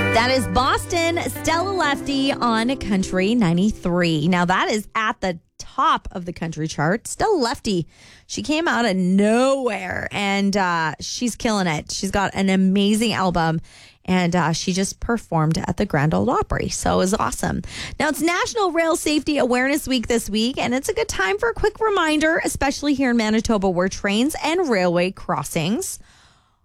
That is Boston, Stella Lefty on Country 93. Now that is at the top of the country chart. Stella Lefty, she came out of nowhere and she's killing it. She's got an amazing album and she just performed at the Grand Ole Opry. So it was awesome. Now it's National Rail Safety Awareness Week this week, and it's a good time for a quick reminder, especially here in Manitoba, where trains and railway crossings